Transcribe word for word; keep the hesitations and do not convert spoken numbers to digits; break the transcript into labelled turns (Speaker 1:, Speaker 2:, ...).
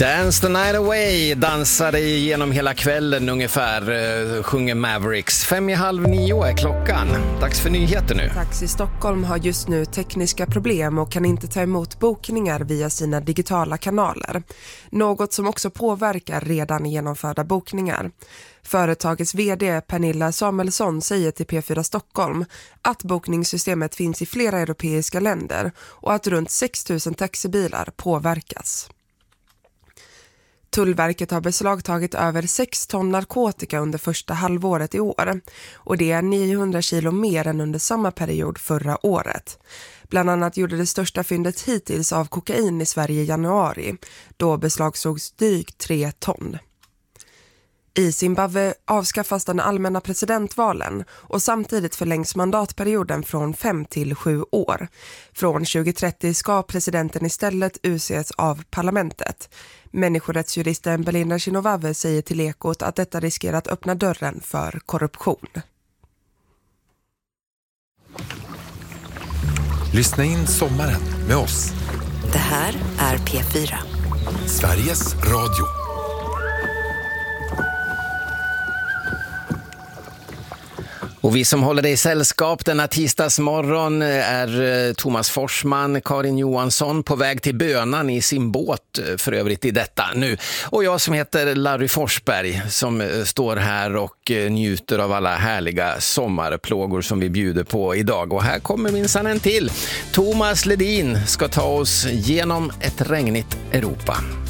Speaker 1: Dance the night away, dansade genom hela kvällen ungefär, sjunger Mavericks. Fem i halv nio är klockan. Dags för nyheter nu.
Speaker 2: Taxi Stockholm har just nu tekniska problem och kan inte ta emot bokningar via sina digitala kanaler. Något som också påverkar redan genomförda bokningar. Företagets vd Pernilla Samuelsson säger till P fyra Stockholm att bokningssystemet finns i flera europeiska länder och att runt sex tusen taxibilar påverkas. Tullverket har beslagtagit över sex ton narkotika under första halvåret i år och det är niohundra kilo mer än under samma period förra året. Bland annat gjorde det största fyndet hittills av kokain i Sverige i januari. Då beslagsågs drygt tre ton. I Zimbabwe avskaffas den allmänna presidentvalen och samtidigt förlängs mandatperioden från fem till sju år. Från tjugo trettio ska presidenten istället utses av parlamentet. Människorättsjuristen Belinda Chinovave säger till Ekot att detta riskerar att öppna dörren för korruption.
Speaker 3: Lyssna in sommaren med oss.
Speaker 4: Det här är P fyra.
Speaker 3: Sveriges Radio.
Speaker 1: Och vi som håller dig i sällskap denna tisdagsmorgon är Thomas Forsman, Karin Johansson på väg till Bönan i sin båt för övrigt i detta nu. Och jag som heter Larry Forsberg som står här och njuter av alla härliga sommarplågor som vi bjuder på idag. Och här kommer minsann en till. Thomas Ledin ska ta oss genom ett regnigt Europa.